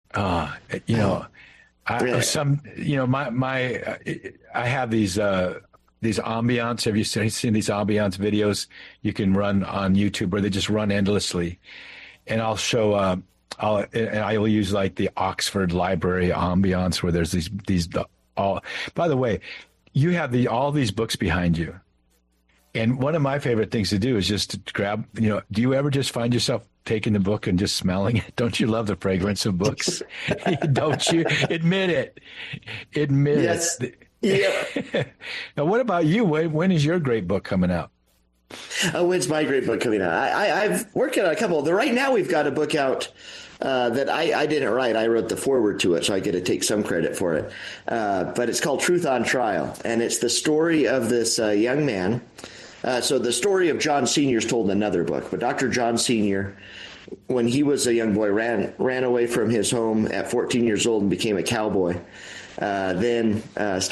Uh, you know, Yeah. I have these ambiance. Have you seen these ambiance videos you can run on YouTube where they just run endlessly? And I'll show, and I will use like the Oxford Library ambiance where there's these all. By the way, you have all these books behind you. And one of my favorite things to do is just to grab, do you ever just find yourself taking the book and just smelling it? Don't you love the fragrance of books? Don't you? Admit it. Admit Yes. it. Yeah. Now, what about you? When is your great book coming out? When's my great book coming out? I've worked on a couple. Right now, we've got a book out that I didn't write. I wrote the foreword to it, so I get to take some credit for it. But it's called Truth on Trial, and it's the story of this young man. So the story of John Sr. is told in another book, but Dr. John Sr., when he was a young boy, ran away from his home at 14 years old and became a cowboy. Then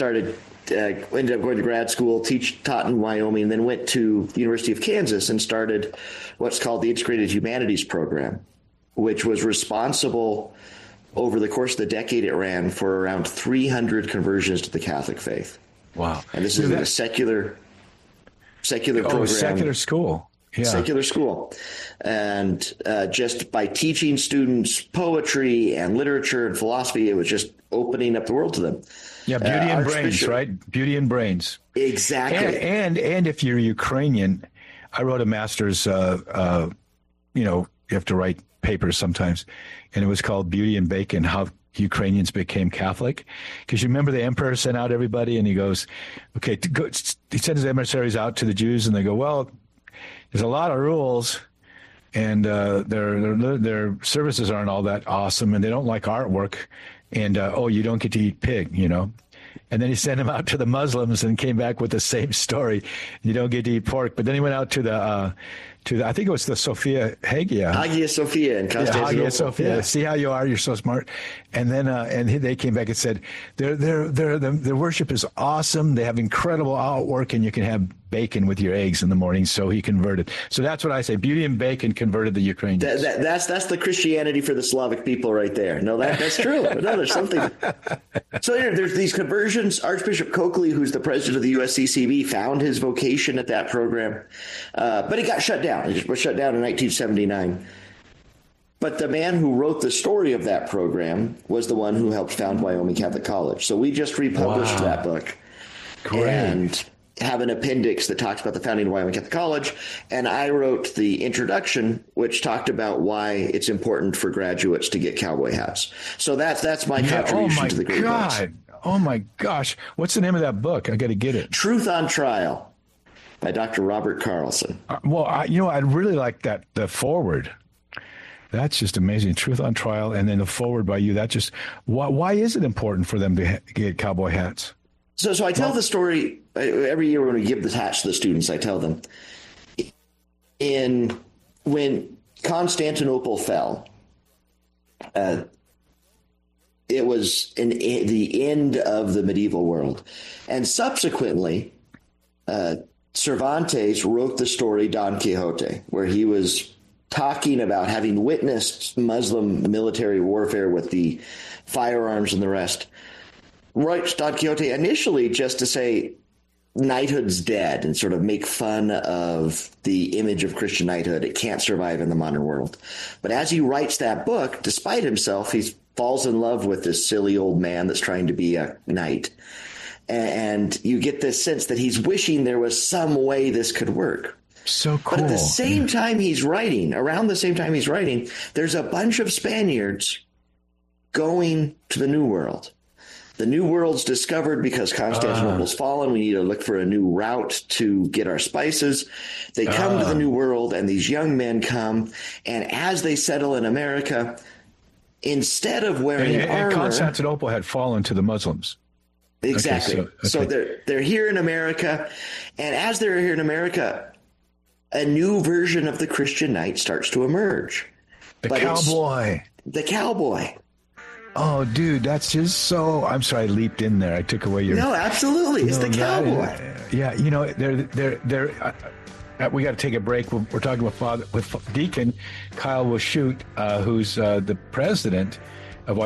ended up going to grad school, taught in Wyoming, and then went to the University of Kansas and started what's called the Integrated Humanities Program, which was responsible over the course of the decade it ran for around 300 conversions to the Catholic faith. Wow. And this is a secular program. Secular school. Yeah. Secular school. And just by teaching students poetry and literature and philosophy, it was just opening up the world to them. Yeah, beauty and brains, right? Beauty and brains. Exactly. And if you're Ukrainian, I wrote a master's, you have to write papers sometimes, and it was called Beauty and Bacon, How Ukrainians Became Catholic. Because you remember the emperor sent out everybody, and he goes, okay, he sent his emissaries out to the Jews, and they go, well, there's a lot of rules, and their services aren't all that awesome, and they don't like artwork, and you don't get to eat pig, And then he sent him out to the Muslims and came back with the same story. You don't get to eat pork. But then he went out to the I think it was the Hagia Sophia in Constantinople. Hagia Sophia. Yeah. See how you are? You're so smart. And then they came back and said their worship is awesome. They have incredible artwork, and you can have bacon with your eggs in the morning. So he converted. So that's what I say. Beauty and bacon converted the Ukrainians. That's the Christianity for the Slavic people right there. No, that's true. No, there's something. So there's these conversions. Archbishop Coakley, who's the president of the USCCB, found his vocation at that program, but it got shut down. It was shut down in 1979. But the man who wrote the story of that program was the one who helped found Wyoming Catholic College. So we just republished that book. Great. And have an appendix that talks about the founding of Wyoming Catholic College. And I wrote the introduction, which talked about why it's important for graduates to get cowboy hats. So that's my contribution to the great books. Oh, my gosh. What's the name of that book? I got to get it. Truth on Trial by Dr. Robert Carlson. I really like the forward. That's just amazing. Truth on Trial, and then the forward by you. That just why is it important for them to get cowboy hats? So I tell the story every year when we give the hats to the students. I tell them when Constantinople fell, it was the end of the medieval world, and subsequently, Cervantes wrote the story Don Quixote, where he was talking about having witnessed Muslim military warfare with the firearms and the rest. Writes Don Quixote initially just to say knighthood's dead and sort of make fun of the image of Christian knighthood. It can't survive in the modern world. But as he writes that book, despite himself, he falls in love with this silly old man that's trying to be a knight. And you get this sense that he's wishing there was some way this could work. So cool. But at the same time he's writing, there's a bunch of Spaniards going to the New World. The New World's discovered because Constantinople's fallen. We need to look for a new route to get our spices. They come to the New World, and these young men come. And as they settle in America, instead of wearing armor, Constantinople had fallen to the Muslims. Exactly. Okay, so they're here in America, and as they're here in America, a new version of the Christian knight starts to emerge. The cowboy. Oh, dude, that's just so. I'm sorry, I leaped in there. I took away your. No, absolutely, it's the cowboy. We got to take a break. We're talking with Deacon Kyle Washut, who's the president